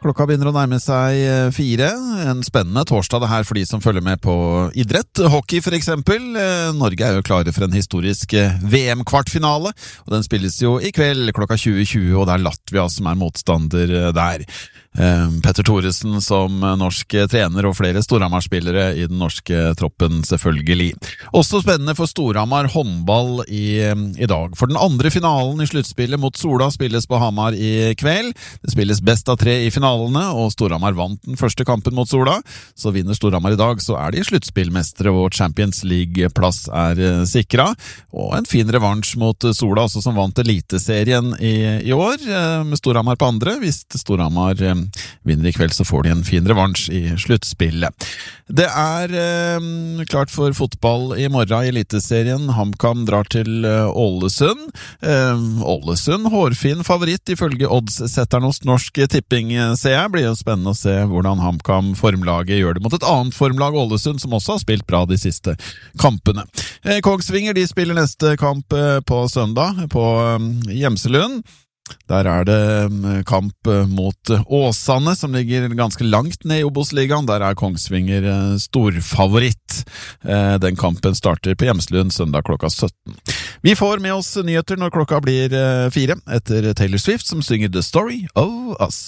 klokka begynner å nærme seg 4. En spennende torsdag det her for de som følger med på idrett. Hockey for eksempel. Norge er jo klare for en historisk VM-kvartfinale, og den spilles jo i kveld klokka 20:20, og det er Latvia som er motstander der. Petter Thoresen som norsk trener og flere Storhamar-spillere i den norske troppen selvfølgelig. Også spennende for Storhamar håndball i dag. For den andre finalen i sluttspillet mot Sola spilles på Hamar i kveld. Det spilles best av 3 i finalene, og Storhamar vant den første kampen mot Sola. Så vinner Storhamar i dag, så er de sluttspillmestere, og Champions League-plass er sikret. Og en fin revansj mot Sola, også som vant Eliteserien i år, med Storhamar på andre. Hvis Storhamar vinner i kveld, så får de en fin revansj i sluttspillet. Det er klart for fotball i morgen i Eliteserien. HamKam drar til Ålesund. Ålesund, hårfin favoritt ifølge oddssetteren hos Norsk Tipping, ser jeg. Blir jo spennende å se hvordan HamKam formlaget gjør det mot et annet formlag, Ålesund, som også har spilt bra de siste kampene. Kongsvinger, de spiller neste kamp på søndag på Gjemselund. Der er det kamp mot Åsane, som ligger ganske langt ned i Obos-ligaen. Der er Kongsvinger storfavoritt. Den kampen starter på Gjemselund søndag klokka 17. Vi får med oss nyheter når klokka blir 4, etter Taylor Swift som synger The Story of Us.